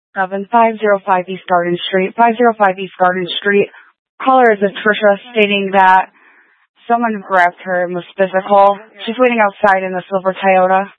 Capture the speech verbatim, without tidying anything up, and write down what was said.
seven five zero five East Garden Street. five oh five East Garden Street. Caller is Patricia stating that someone grabbed her and was physical. She's waiting outside in the silver Toyota.